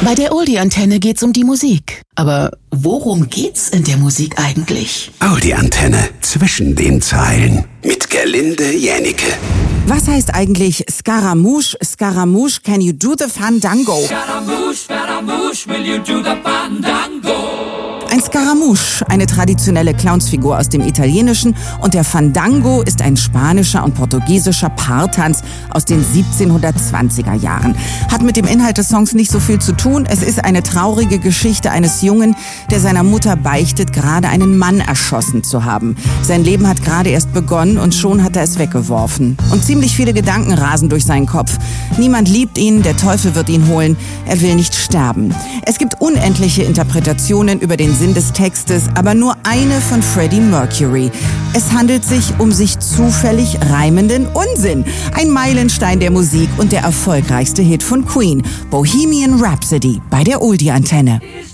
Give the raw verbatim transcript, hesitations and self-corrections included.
Bei der Oldie-Antenne geht's um die Musik. Aber worum geht's in der Musik eigentlich? Oldie-Antenne zwischen den Zeilen mit Gerlinde Jännicke. Was heißt eigentlich Scaramouche, Scaramouche, can you do the fandango? Scaramouche, Scaramouche, will you do the fandango? Ein Scaramouche, eine traditionelle Clownsfigur aus dem Italienischen, und der Fandango ist ein spanischer und portugiesischer Paartanz aus den siebzehnhundertzwanziger Jahren. Hat mit dem Inhalt des Songs nicht so viel zu tun. Es ist eine traurige Geschichte eines Jungen, der seiner Mutter beichtet, gerade einen Mann erschossen zu haben. Sein Leben hat gerade erst begonnen und schon hat er es weggeworfen. Und ziemlich viele Gedanken rasen durch seinen Kopf. Niemand liebt ihn, der Teufel wird ihn holen, er will nicht sterben. Es gibt unendliche Interpretationen über den Sinn des Textes, aber nur eine von Freddie Mercury. Es handelt sich um sich zufällig reimenden Unsinn. Ein Meilenstein der Musik und der erfolgreichste Hit von Queen, Bohemian Rhapsody, bei der Oldie-Antenne.